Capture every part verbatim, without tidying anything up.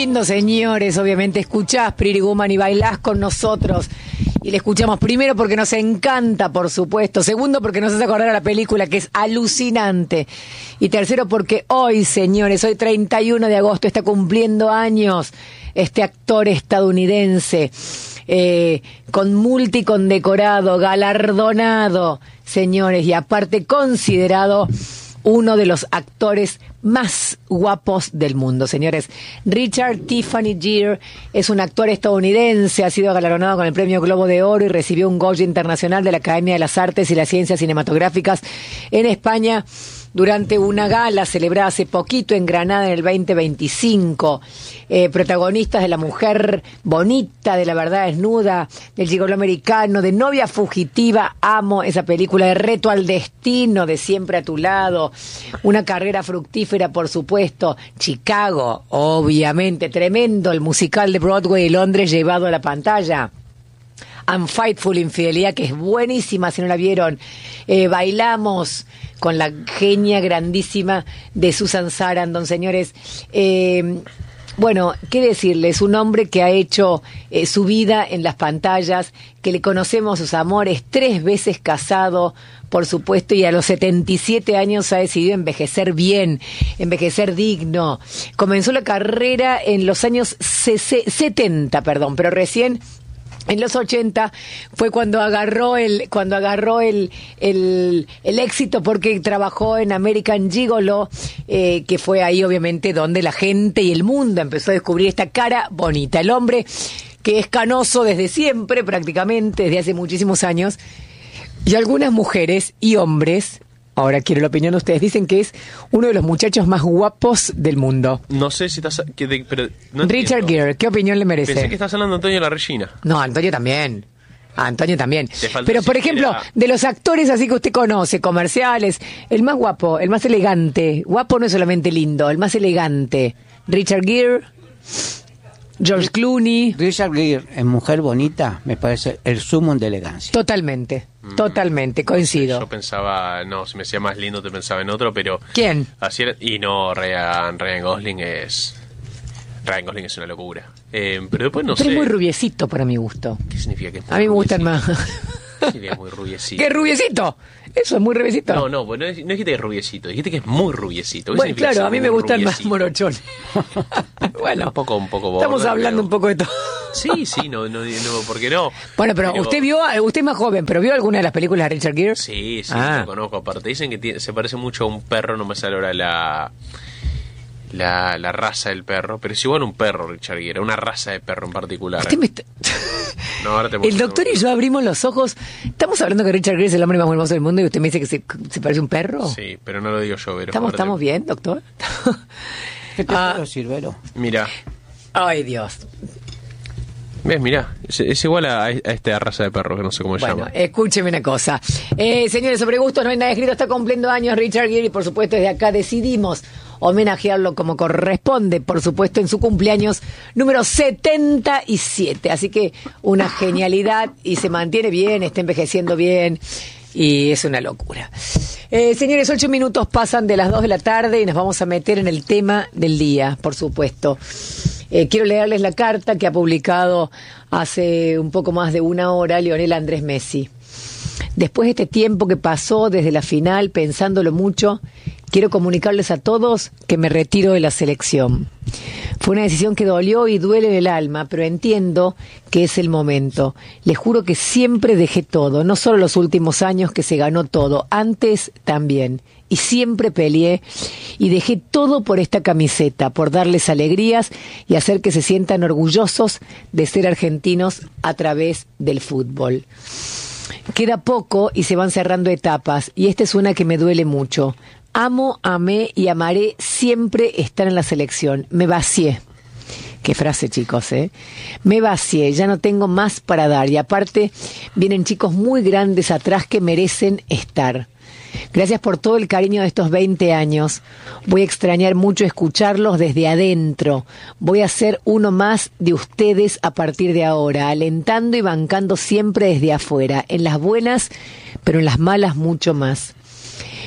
lindo, señores. Obviamente escuchás Pretty Woman y bailás con nosotros. Y le escuchamos primero porque nos encanta, por supuesto. Segundo, porque nos hace acordar a la película, que es alucinante. Y tercero, porque hoy, señores, hoy treinta y uno de agosto, está cumpliendo años este actor estadounidense, eh, con multicondecorado, galardonado, señores, y aparte considerado uno de los actores más guapos del mundo, señores. Richard Tiffany Gere es un actor estadounidense, ha sido galardonado con el Premio Globo de Oro y recibió un Goya Internacional de la Academia de las Artes y las Ciencias Cinematográficas en España durante una gala celebrada hace poquito en Granada en el veinte veinticinco. Eh, protagonistas de La mujer bonita, de La verdad desnuda, del gigoló americano, de Novia fugitiva, amo esa película, de Reto al destino, de Siempre a tu lado, una carrera fructífera, por supuesto, Chicago, obviamente, tremendo, el musical de Broadway y Londres llevado a la pantalla. Unfightful, Infidelidad, que es buenísima si no la vieron. Eh, bailamos con la genia grandísima de Susan Sarandon, señores. Eh, bueno, qué decirles, un hombre que ha hecho eh, su vida en las pantallas, que le conocemos sus amores, tres veces casado, por supuesto, y a los setenta y siete años ha decidido envejecer bien, envejecer digno. Comenzó la carrera en los años setenta, perdón, pero recién en los ochenta fue cuando agarró el cuando agarró el el, el éxito, porque trabajó en American Gigolo, eh, que fue ahí obviamente donde la gente y el mundo empezó a descubrir esta cara bonita. El hombre que es canoso desde siempre, prácticamente desde hace muchísimos años, y algunas mujeres y hombres, ahora quiero la opinión de ustedes, dicen que es uno de los muchachos más guapos del mundo. No sé si estás... Que de, pero no Richard Gere, ¿qué opinión le merece? Pensé que estás hablando de Antonio La Regina. No, Antonio también. A Antonio también. Pero, por siquiera... ejemplo, de los actores así que usted conoce, comerciales, el más guapo, el más elegante. Guapo no es solamente lindo, el más elegante. Richard Gere, George Clooney. Richard Gere, en Mujer Bonita, me parece el sumum de elegancia. Totalmente, mm, totalmente, coincido. Yo pensaba, no, si me decía más lindo te pensaba en otro, pero... ¿Quién? Así era, y no, Ryan, Ryan Gosling es... Ryan Gosling es una locura. Eh, pero después no pero sé... es muy rubiecito para mi gusto. ¿Qué significa que es muy A mí me gustan más... Sería muy rubiecito. ¿Qué rubiecito? Eso es muy rubiecito. No, no, pues no, no dijiste que es rubiecito, dijiste que es muy rubiecito. Bueno, claro, a mí me gustan rubiecito? Más morochones. Bueno, un poco, un poco border, estamos hablando pero... un poco de todo. Sí, sí, no, no, no, ¿por qué no? Bueno, pero, pero usted vio, usted es más joven, pero ¿vio alguna de las películas de Richard Gere? Sí, sí, ah. lo conozco. Aparte dicen que tiene, se parece mucho a un perro, no me sale ahora la... La, la raza del perro, pero es igual un perro, Richard Gere, una raza de perro en particular. ¿eh? Me está... no, ahora te el doctor y yo abrimos los ojos. Estamos hablando que Richard Gere es el hombre más hermoso del mundo y usted me dice que se, se parece a un perro. Sí, pero no lo digo yo, pero ¿Estamos, ¿estamos bien, doctor? ¿Qué te ah, sirvero? Mira. Ay, Dios. ¿Ves? Mirá, es, es igual a, a esta raza de perro que no sé cómo se bueno, llama. Escúcheme una cosa. Eh, señores, sobre gustos no hay nada escrito. Está cumpliendo años Richard Gere y por supuesto desde acá decidimos homenajearlo como corresponde, por supuesto, en su cumpleaños número setenta y siete. Así que una genialidad y se mantiene bien, está envejeciendo bien y es una locura. Eh, señores, ocho minutos pasan de las dos de la tarde y nos vamos a meter en el tema del día, por supuesto. Eh, quiero leerles la carta que ha publicado hace un poco más de una hora Lionel Andrés Messi. Después de este tiempo que pasó desde la final, pensándolo mucho, quiero comunicarles a todos que me retiro de la selección. Fue una decisión que dolió y duele en el alma, pero entiendo que es el momento. Les juro que siempre dejé todo, no solo los últimos años que se ganó todo, antes también. Y siempre peleé y dejé todo por esta camiseta, por darles alegrías y hacer que se sientan orgullosos de ser argentinos a través del fútbol. Queda poco y se van cerrando etapas, y esta es una que me duele mucho. Amo, amé y amaré siempre estar en la selección. Me vacié. Qué frase, chicos, ¿eh? Me vacié, ya no tengo más para dar. Y aparte, vienen chicos muy grandes atrás que merecen estar. Gracias por todo el cariño de estos veinte años. Voy a extrañar mucho escucharlos desde adentro. Voy a ser uno más de ustedes a partir de ahora, alentando y bancando siempre desde afuera, en las buenas, pero en las malas mucho más.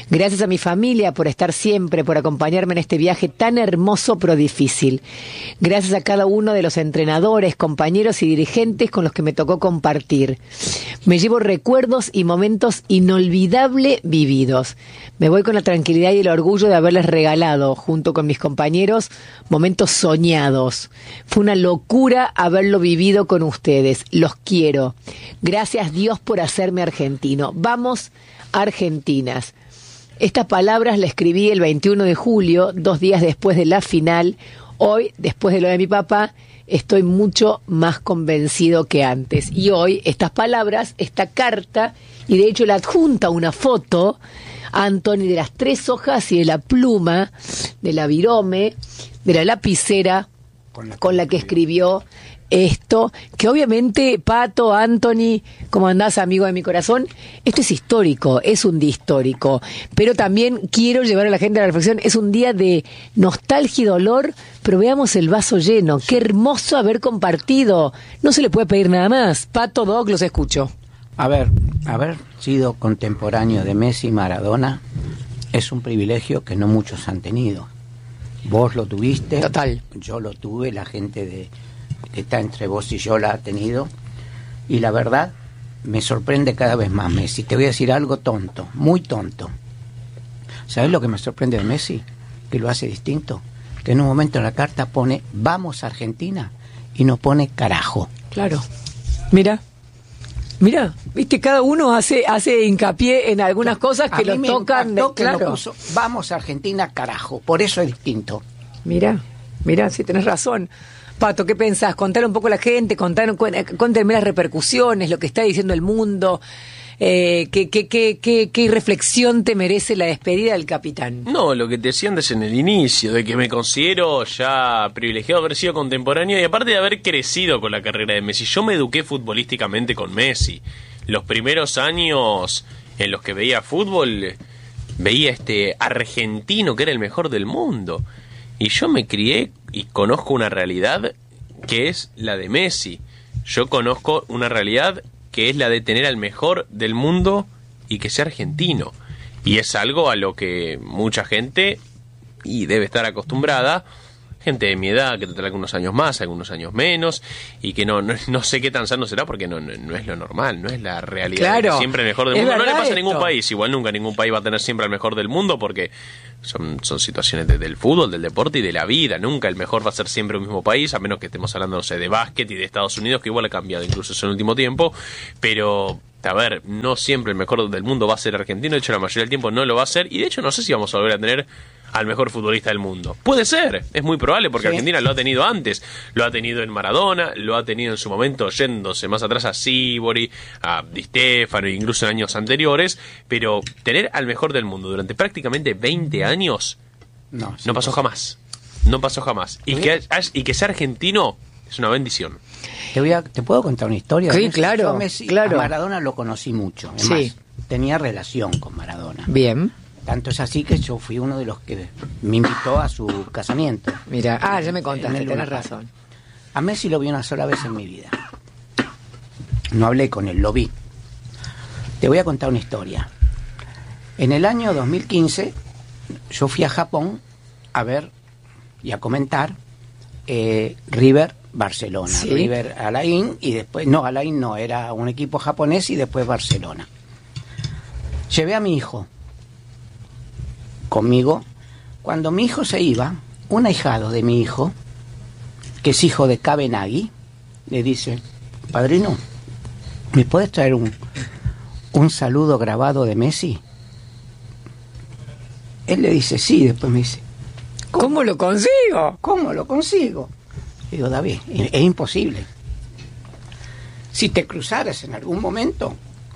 Gracias a mi familia por estar siempre, por acompañarme en este viaje tan hermoso pero difícil. Gracias a cada uno de los entrenadores, compañeros y dirigentes con los que me tocó compartir. Me llevo recuerdos y momentos inolvidables vividos. Me voy con la tranquilidad y el orgullo de haberles regalado, junto con mis compañeros, momentos soñados. Fue una locura haberlo vivido con ustedes. Los quiero. Gracias Dios por hacerme argentino. Vamos, Argentinas. Estas palabras las escribí el veintiuno de julio, dos días después de la final. Hoy, después de lo de mi papá, estoy mucho más convencido que antes. Y hoy, estas palabras, esta carta, y de hecho le adjunta una foto a Anthony de las tres hojas y de la pluma, de la virome, de la lapicera con la, con la que escribió esto, que obviamente, Pato, Anthony, ¿cómo andás, amigo de mi corazón? Esto es histórico, es un día histórico, pero también quiero llevar a la gente a la reflexión, es un día de nostalgia y dolor, pero veamos el vaso lleno, qué hermoso haber compartido, no se le puede pedir nada más. Pato, Doc, los escucho. A ver, haber sido contemporáneo de Messi y Maradona es un privilegio que no muchos han tenido. Vos lo tuviste, total. Yo lo tuve, la gente de que está entre vos y yo la ha tenido, y la verdad me sorprende cada vez más Messi. Te voy a decir algo tonto, muy tonto. ¿Sabes lo que me sorprende de Messi? Que lo hace distinto, que en un momento en la carta pone vamos Argentina y no pone carajo. Claro, mira. Mira, viste, cada uno hace hace hincapié en algunas cosas que lo tocan. De, que claro. Lo puso, vamos Argentina, carajo, por eso es distinto. Mira, mira, sí, tenés razón. Pato, ¿qué pensás? Contar un poco a la gente, contar, cuéntenme las repercusiones, lo que está diciendo el mundo. Eh, ¿qué, qué, qué, qué, ¿Qué reflexión te merece la despedida del capitán? No, lo que te decía antes en el inicio, de que me considero ya privilegiado de haber sido contemporáneo y aparte de haber crecido con la carrera de Messi. Yo me eduqué futbolísticamente con Messi. Los primeros años en los que veía fútbol, veía este argentino que era el mejor del mundo. Y yo me crié y conozco una realidad que es la de Messi. Yo conozco una realidad que es la de tener al mejor del mundo y que sea argentino. Y es algo a lo que mucha gente, y debe estar acostumbrada, gente de mi edad, que tendrá algunos años más, algunos años menos, y que no no, no sé qué tan sano será porque no, no, no es lo normal, no es la realidad. Claro, siempre el mejor del mundo. No le pasa esto. a ningún país, igual nunca ningún país va a tener siempre al mejor del mundo porque son, son situaciones de, del fútbol, del deporte y de la vida. Nunca el mejor va a ser siempre un mismo país, a menos que estemos hablando, no sé, de básquet y de Estados Unidos, que igual ha cambiado incluso en el último tiempo, pero a ver, no siempre el mejor del mundo va a ser argentino, de hecho la mayoría del tiempo no lo va a ser, y de hecho no sé si vamos a volver a tener al mejor futbolista del mundo. Puede ser, es muy probable, porque sí. Argentina lo ha tenido antes, lo ha tenido en Maradona, lo ha tenido en su momento yéndose más atrás a Sívori, a Di Stéfano, incluso en años anteriores, pero tener al mejor del mundo durante prácticamente veinte años no, no pasó jamás, no pasó jamás, y que, y que ser argentino es una bendición. Te voy a, ¿te puedo contar una historia? Sí, claro, Yo Messi, claro. A Maradona lo conocí mucho, es sí. más, tenía relación con Maradona. Bien. Tanto es así que yo fui uno de los que me invitó a su casamiento. Mira, ah, ya me contaste, tenés razón. A Messi lo vi una sola vez en mi vida. No hablé con él, lo vi. Te voy a contar una historia. En el año dos mil quince, yo fui a Japón a ver y a comentar eh, River Barcelona. Sí. River Alain y después, no, Alain no, era un equipo japonés y después Barcelona. Llevé a mi hijo conmigo. Cuando mi hijo se iba, un ahijado de mi hijo, que es hijo de Kabenagi, le dice: padrino, ¿me puedes traer un, un saludo grabado de Messi? Él le dice sí, después me dice: ¿Cómo, ¿Cómo lo consigo? ¿Cómo lo consigo? Digo: David, es, es imposible. Si te cruzaras en algún momento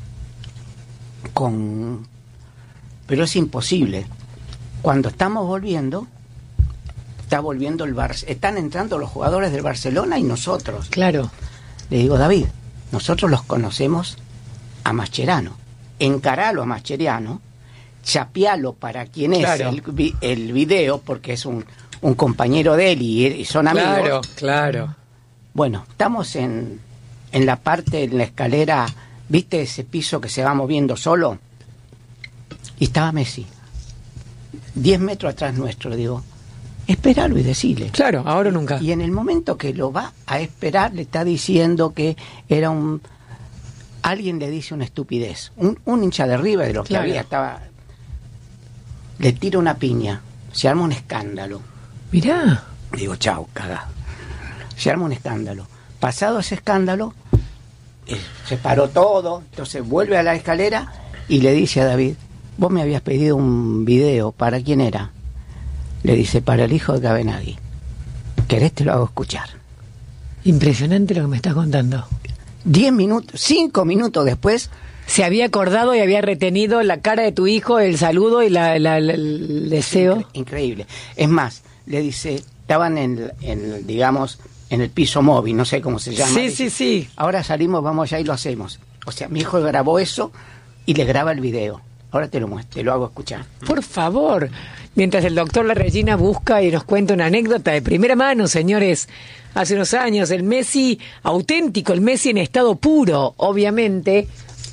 con... Pero es imposible. Cuando estamos volviendo, está volviendo el Bar... están entrando los jugadores del Barcelona y nosotros. Claro. Le digo: David, nosotros los conocemos a Mascherano. Encaralo a Mascherano, chapealo para quien claro. es el, el video, porque es un, un compañero de él y, y son amigos. Claro, claro. Bueno, estamos en, en la parte, en la escalera, ¿viste ese piso que se va moviendo solo? Y estaba Messi diez metros atrás nuestro, le digo, espéralo y decile. Claro, ahora o nunca. Y en el momento que lo va a esperar, le está diciendo que era un... Alguien le dice una estupidez. Un, un hincha de River, de los Claro. que había, estaba... Le tira una piña. Se arma un escándalo. Mirá. Digo, chau, cagá. Se arma un escándalo. Pasado ese escándalo, eh, se paró todo, entonces vuelve a la escalera y le dice a David, vos me habías pedido un video, ¿para quién era? Le dice, para el hijo de Cabenagui. ¿Querés te lo hago escuchar? Impresionante lo que me estás contando. Diez minutos, cinco minutos después, Se había acordado y había retenido la cara de tu hijo, el saludo y la, la- la- el deseo. incre- increíble. Es más, le dice, estaban en, en, digamos, en el piso móvil, no sé cómo se llama. Sí, Dice, sí, sí. ahora salimos, vamos allá y lo hacemos. O sea, mi hijo grabó eso y le graba el video. Ahora te lo muestro, te lo hago escuchar. Por favor. Mientras el doctor La Regina busca y nos cuenta una anécdota de primera mano, señores. Hace unos años, el Messi auténtico, el Messi en estado puro, obviamente.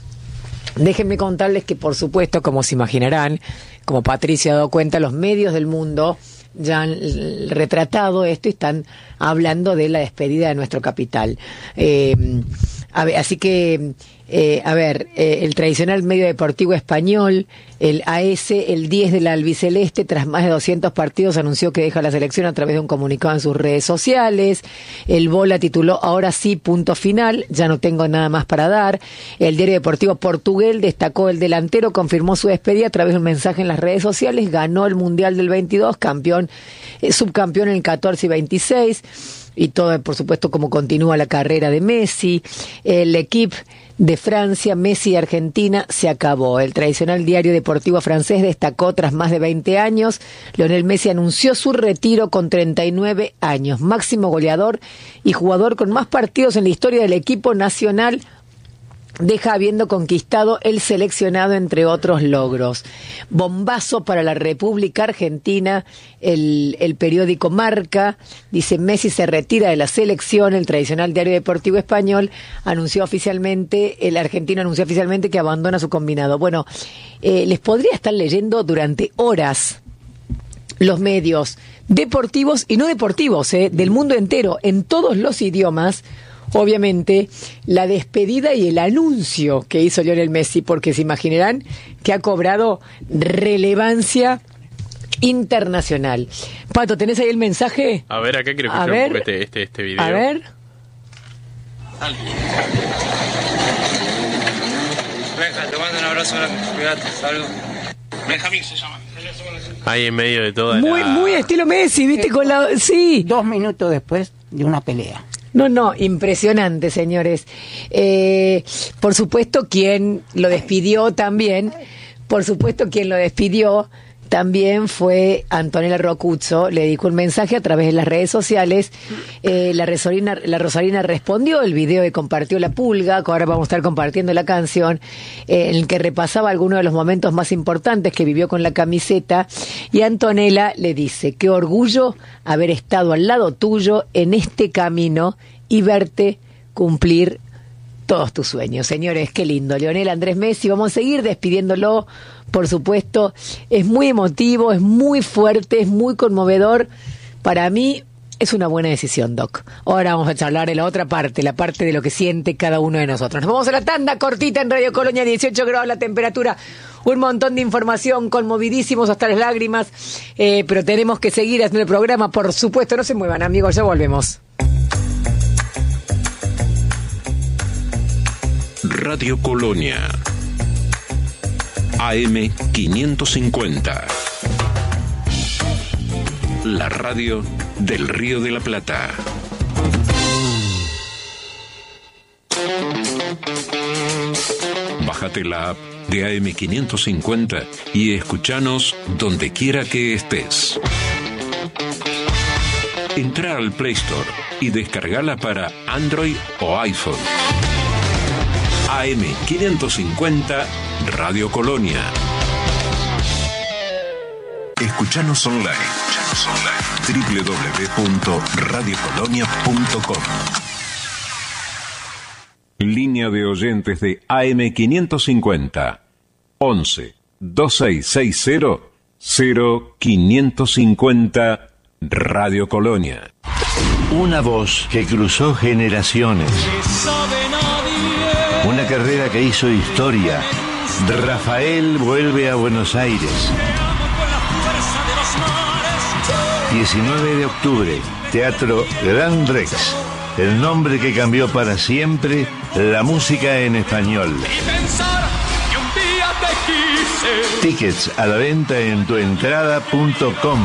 Déjenme contarles que, por supuesto, como se imaginarán, como Patricia ha dado cuenta, los medios del mundo ya han eh, retratado esto y están hablando de la despedida de nuestro capital. Eh, a ver, así que, eh, a ver, eh, el tradicional medio deportivo español, el A S, el diez de la albiceleste, tras más de doscientos partidos, anunció que deja la selección a través de un comunicado en sus redes sociales. El Bola tituló, ahora sí, punto final, ya no tengo nada más para dar. El diario deportivo Portugués destacó el delantero, confirmó su despedida a través de un mensaje en las redes sociales, ganó el Mundial del veintidós, campeón, eh, subcampeón en el catorce y veintiséis, y todo, por supuesto, cómo continúa la carrera de Messi. El equipo de Francia, Messi y Argentina, se acabó. El tradicional diario deportivo francés destacó, tras más de veinte años, Lionel Messi anunció su retiro con treinta y nueve años, máximo goleador y jugador con más partidos en la historia del equipo nacional, deja habiendo conquistado el seleccionado, entre otros logros. Bombazo para la República Argentina, el, el periódico Marca, dice, Messi se retira de la selección. El tradicional diario deportivo español anunció oficialmente, el argentino anunció oficialmente que abandona su combinado. Bueno, eh, les podría estar leyendo durante horas los medios deportivos y no deportivos, eh, del mundo entero, en todos los idiomas, obviamente, la despedida y el anuncio que hizo Lionel Messi, porque se imaginarán que ha cobrado relevancia internacional. Pato, ¿tenés ahí el mensaje? A ver, acá quiero A escuchar ver, un poco este, este, este video. A ver. Benja, te mando un abrazo grande. Cuídate, salud. Benjamín se llama. Ahí en medio de toda Muy, la... muy estilo Messi, ¿viste? Con la... Sí. Dos minutos después de una pelea. No, no, impresionante, señores. Eh, por supuesto, quien lo despidió también, por supuesto, quien lo despidió también fue Antonella Rocuzzo. Le dedicó un mensaje a través de las redes sociales. Eh, la, Rosarina, la Rosarina respondió el video que compartió La Pulga, que ahora vamos a estar compartiendo la canción, eh, en el que repasaba algunos de los momentos más importantes que vivió con la camiseta. Y Antonella le dice, qué orgullo haber estado al lado tuyo en este camino y verte cumplir todos tus sueños. Señores, qué lindo. Lionel Andrés Messi, vamos a seguir despidiéndolo, por supuesto. Es muy emotivo, es muy fuerte, es muy conmovedor. Para mí es una buena decisión, Doc. Ahora vamos a charlar de la otra parte, la parte de lo que siente cada uno de nosotros. Nos vamos a la tanda cortita en Radio Colonia, dieciocho grados la temperatura, un montón de información, conmovidísimos hasta las lágrimas, eh, pero tenemos que seguir haciendo el programa, por supuesto. No se muevan, amigos, ya volvemos. Radio Colonia A M quinientos cincuenta, la radio del Río de la Plata. Bájate la app de A M quinientos cincuenta y escuchanos donde quiera que estés. Entra al Play Store y descargala para Android o iPhone. A M quinientos cincuenta Radio Colonia. Escuchanos online. doble u doble u doble u punto radio colonia punto com. Línea de oyentes de A M quinientos cincuenta. once, veintiséis sesenta, cero quinientos cincuenta Radio Colonia. Una voz que cruzó generaciones. Una carrera que hizo historia. Rafael vuelve a Buenos Aires. diecinueve de octubre, Teatro Gran Rex. El nombre que cambió para siempre la música en español. Tickets a la venta en tuentrada punto com.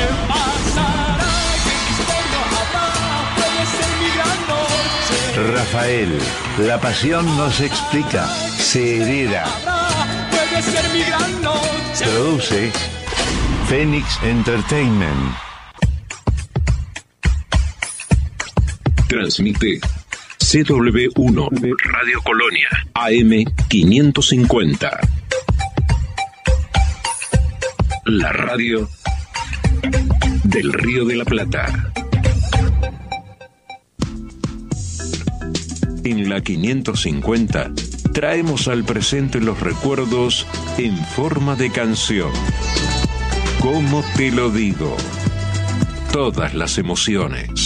Rafael, la pasión no se explica, se hereda. Produce Phoenix Entertainment. Transmite C W uno Radio Colonia A M quinientos cincuenta. La radio del Río de la Plata. En la quinientos cincuenta traemos al presente los recuerdos en forma de canción. ¿Cómo te lo digo? Todas las emociones.